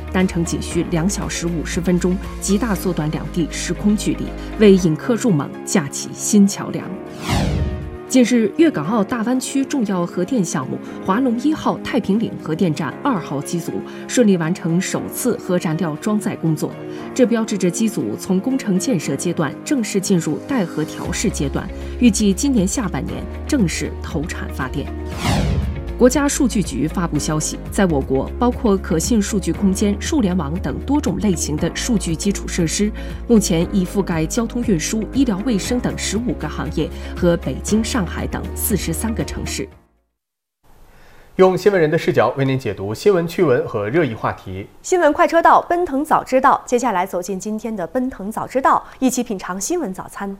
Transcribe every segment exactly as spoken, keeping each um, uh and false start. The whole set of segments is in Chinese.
单程仅需两小时五十分钟，极大缩短两地时空距离，为引客入蒙架起新桥梁。近日，粤港澳大湾区重要核电项目华龙一号太平岭核电站二号机组顺利完成首次核燃料装载工作，这标志着机组从工程建设阶段正式进入待核调试阶段，预计今年下半年正式投产发电。国家数据局发布消息，在我国，包括可信数据空间、数联网等多种类型的数据基础设施，目前已覆盖交通运输、医疗卫生等十五个行业和北京、上海等四十三个城市。 用新闻人的视角为您解读新闻趣闻和热议话题。 新闻快车道，奔腾早知道。接下来走进今天的奔腾早知道，一起品尝新闻早餐。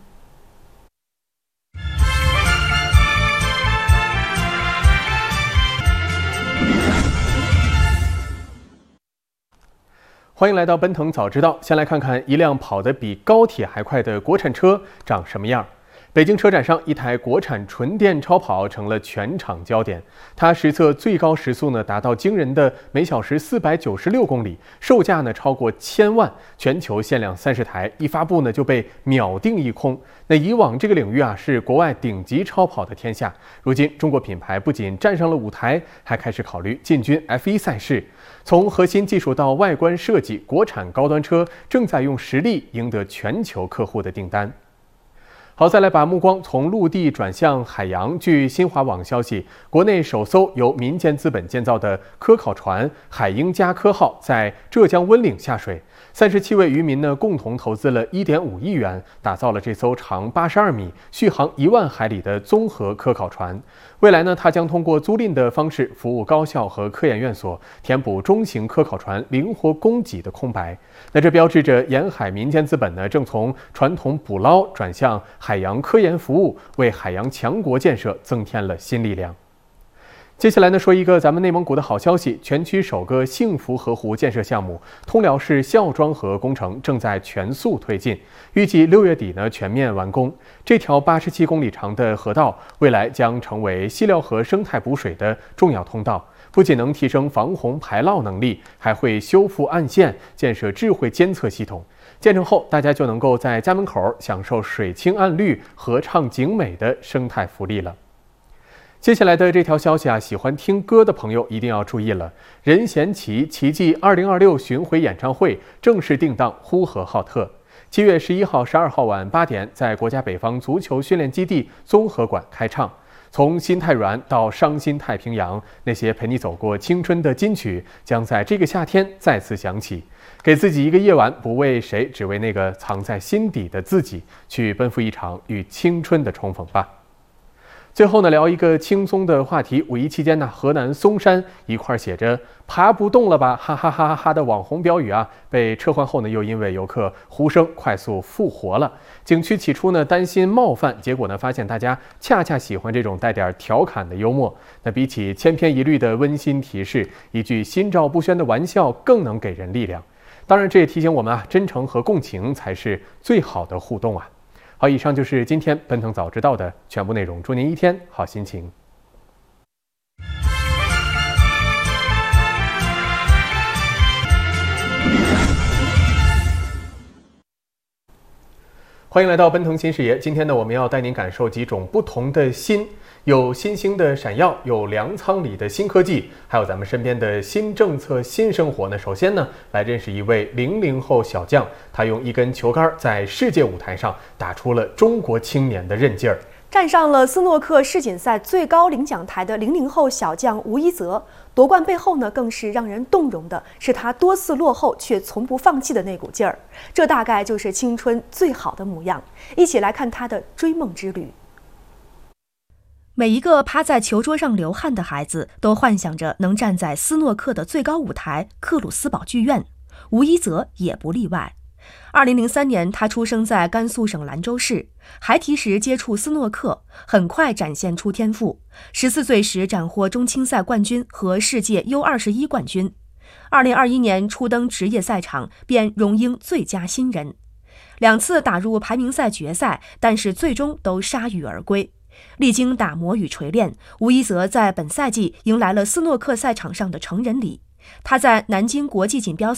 欢迎来到奔腾早知道。先来看看一辆跑得比高铁还快的国产车长什么样。北京车展上，一台国产纯电超跑成了全场焦点。它实测最高时速呢达到惊人的每小时四百九十六公里，售价呢超过千万，全球限量三十台，一发布呢就被秒定一空。那以往这个领域啊是国外顶级超跑的天下，如今中国品牌不仅站上了舞台，还开始考虑进军 F 一 赛事。从核心技术到外观设计，国产高端车正在用实力赢得全球客户的订单。好，再来把目光从陆地转向海洋。据新华网消息，国内首艘由民间资本建造的科考船“海鹰家科号”在浙江温岭下水。三十七位渔民呢，共同投资了一点五亿元，打造了这艘长八十二米、续航一万海里的综合科考船。未来呢，它将通过租赁的方式服务高校和科研院所，填补中型科考船灵活供给的空白。那这标志着沿海民间资本呢，正从传统捕捞转向海洋科研服务，为海洋强国建设增添了新力量。接下来呢，说一个咱们内蒙古的好消息，全区首个幸福河湖建设项目通辽市孝庄河工程正在全速推进，预计六月底呢全面完工。这条八十七公里长的河道，未来将成为西辽河生态补水的重要通道，不仅能提升防洪排涝能力，还会修复岸线，建设智慧监测系统。建成后，大家就能够在家门口享受水清岸绿、河畅景美的生态福利了。接下来的这条消息啊，喜欢听歌的朋友一定要注意了。任贤齐奇迹二零二六巡回演唱会正式定档呼和浩特，七月十一号、十二号晚八点，在国家北方足球训练基地综合馆开唱。从心太软到伤心太平洋，那些陪你走过青春的金曲将在这个夏天再次响起。给自己一个夜晚，不为谁，只为那个藏在心底的自己，去奔赴一场与青春的重逢吧。最后呢，聊一个轻松的话题。五一期间呢，河南嵩山一块写着“爬不动了吧，哈哈哈哈哈”的网红标语啊，被撤换后呢，又因为游客呼声快速复活了。景区起初呢担心冒犯，结果呢发现大家恰恰喜欢这种带点调侃的幽默。那比起千篇一律的温馨提示，一句心照不宣的玩笑更能给人力量。当然，这也提醒我们啊，真诚和共情才是最好的互动啊。好，以上就是今天奔腾早知道的全部内容。祝您一天好心情。欢迎来到奔腾新视野。今天呢，我们要带您感受几种不同的新，有新兴的闪耀，有粮仓里的新科技，还有咱们身边的新政策、新生活呢。首先呢，来认识一位零零后小将，他用一根球杆在世界舞台上打出了中国青年的韧劲儿。 站上了斯诺克世锦赛最高领奖台的零零后小将吴一泽，夺冠背后呢，更是让人动容的是他多次落后却从不放弃的那股劲儿。这大概就是青春最好的模样。一起来看他的追梦之旅。每一个趴在球桌上流汗的孩子，都幻想着能站在斯诺克的最高舞台克鲁斯堡剧院，吴一泽也不例外。二零零三年，他出生在甘肃省兰州市，孩提时接触斯诺克，很快展现出天赋。十四岁时斩获中青赛冠军和世界 U 二十一 冠军。二零二一年初登职业赛场，便荣膺最佳新人。两次打入排名赛决赛，但是最终都铩羽而归。历经打磨与锤炼，吴一泽在本赛季迎来了斯诺克赛场上的成人礼。他在南京国际锦标